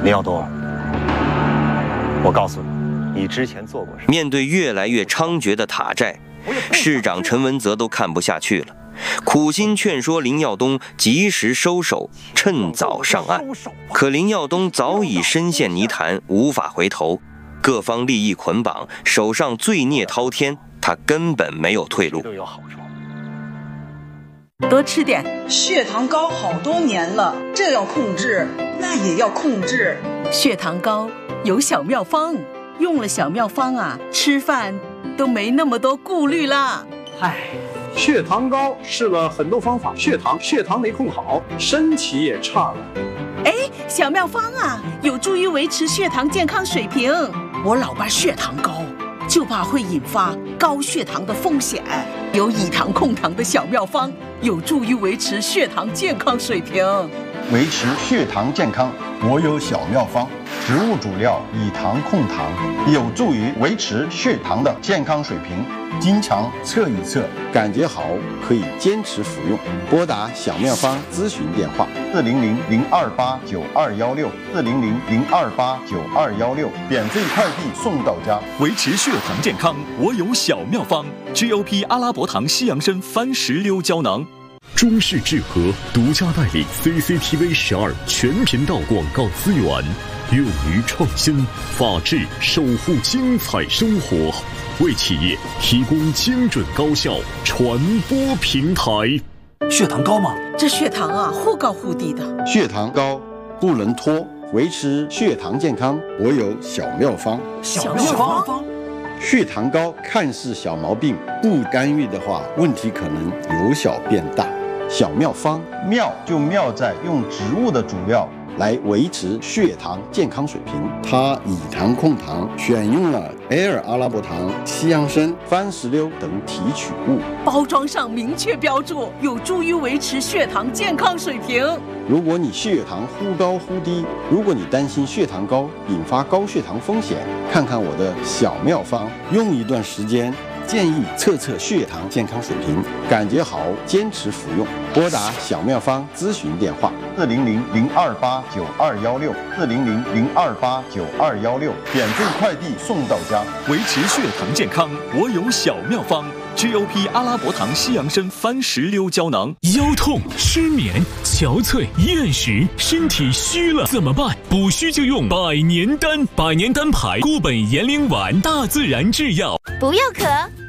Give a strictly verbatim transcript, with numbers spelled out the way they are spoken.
林耀东，我告诉你，你之前做过什么？ 面对越来越猖獗的塔债，市长陈文泽都看不下去了，苦心劝说林耀东及时收手，趁早上岸。可林耀东早已深陷泥潭，无法回头，各方利益捆绑，手上罪孽滔天，他根本没有退路。 都有好处。 多吃点， 血糖高好多年了，这要控制，那也要控制。 血糖高有小妙方，用了小妙方啊，吃饭都没那么多顾虑啦。 唉，血糖高试了很多方法，血糖血糖没控好，身体也差了。 哎，小妙方啊，有助于维持血糖健康水平。我老爸血糖高，就怕会引发高血糖的风险。有以糖控糖的小妙方，有助于维持血糖健康水平。 维持血糖健康，我有小妙方，植物主料以糖控糖，有助于维持血糖的健康水平。经常测一测，感觉好可以坚持服用。拨打小妙方咨询电话：四零零零二八九二幺六，四零零零二八九二幺六，免费快递送到家。 维持血糖健康，我有小妙方 ：G O P 阿拉伯糖西洋参番石榴胶囊。 中视智和独家代理 C C T V 十二全频道广告资源，勇于创新，法治守护精彩生活，为企业提供精准高效传播平台。 血糖高吗？ 这血糖啊，忽高忽低的。 血糖高不能拖，维持血糖健康，我有小妙方。 小妙方。 血糖高看似小毛病，不干预的话，问题可能由小变大。小妙方，妙就妙在用植物的主料来维持血糖健康水平。它以糖控糖，选用了 Air 阿拉伯糖、西洋参、番石榴等提取物， 包装上明确标注，有助于维持血糖健康水平。 如果你血糖忽高忽低，如果你担心血糖高引发高血糖风险，看看我的小妙方，用一段时间，建议测测血糖健康水平，感觉好坚持服用。拨打小妙方咨询电话：四零零零二八九二幺六，四零零零二八九二幺六，免费快递送到家。 维持血糖健康，我有小妙方 ：G O P 阿拉伯糖西洋参番石榴胶囊。 腰痛、失眠、憔悴、厌食，身体虚了怎么办？补虚就用百年丹，百年丹牌固本延龄丸，大自然制药。 不要咳。